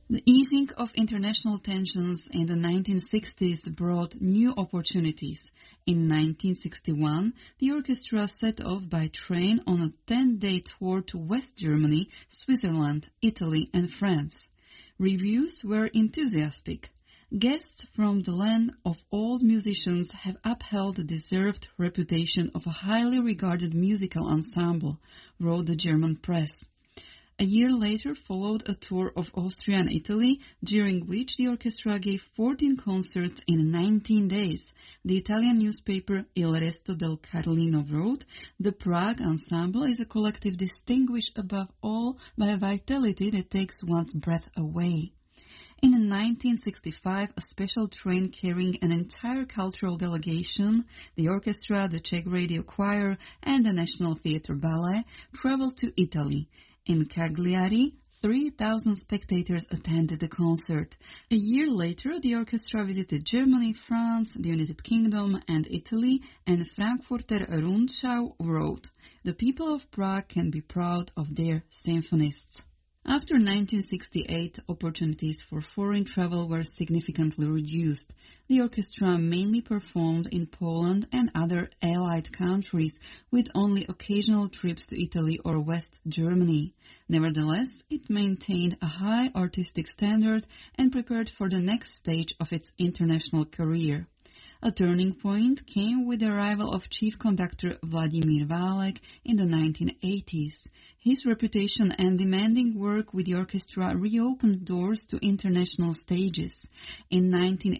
The easing of international tensions in the 1960s brought new opportunities. In 1961, the orchestra set off by train on a 10-day tour to West Germany, Switzerland, Italy, and France. Reviews were enthusiastic. Guests from the land of old musicians have upheld the deserved reputation of a highly regarded musical ensemble, wrote the German press. A year later followed a tour of Austria and Italy, during which the orchestra gave 14 concerts in 19 days. The Italian newspaper Il Resto del Carlino wrote, "The Prague Ensemble is a collective distinguished above all by a vitality that takes one's breath away." In 1965, a special train carrying an entire cultural delegation, the orchestra, the Czech Radio Choir, and the National Theatre Ballet, traveled to Italy. In Cagliari, 3,000 spectators attended the concert. A year later, the orchestra visited Germany, France, the United Kingdom, and Italy, and Frankfurter Rundschau wrote, "The people of Prague can be proud of their symphonists." After 1968, opportunities for foreign travel were significantly reduced. The orchestra mainly performed in Poland and other Allied countries, with only occasional trips to Italy or West Germany. Nevertheless, it maintained a high artistic standard and prepared for the next stage of its international career. A turning point came with the arrival of chief conductor Vladimir Válek in the 1980s. His reputation and demanding work with the orchestra reopened doors to international stages. In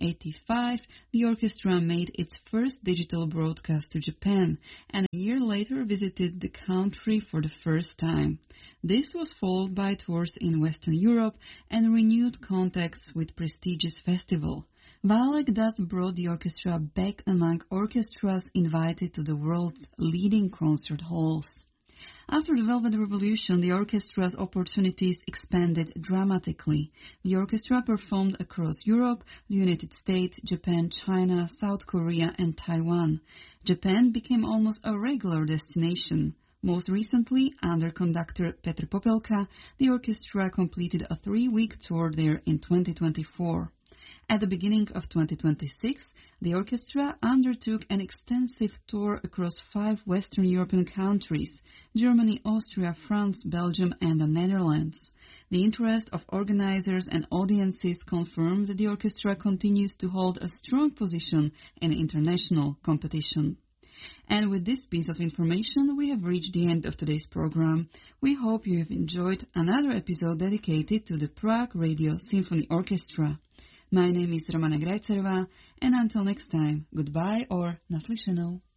1985, the orchestra made its first digital broadcast to Japan, and a year later visited the country for the first time. This was followed by tours in Western Europe and renewed contacts with prestigious festivals. Válek thus brought the orchestra back among orchestras invited to the world's leading concert halls. After the Velvet Revolution, the orchestra's opportunities expanded dramatically. The orchestra performed across Europe, the United States, Japan, China, South Korea, and Taiwan. Japan became almost a regular destination. Most recently, under conductor Petr Popelka, the orchestra completed a 3-week tour there in 2024. At the beginning of 2026, the orchestra undertook an extensive tour across 5 Western European countries: Germany, Austria, France, Belgium, and the Netherlands. The interest of organizers and audiences confirmed that the orchestra continues to hold a strong position in international competition. And with this piece of information, we have reached the end of today's program. We hope you have enjoyed another episode dedicated to the Prague Radio Symphony Orchestra. My name is Romana Grajcerová, and until next time, goodbye or naslyšenou.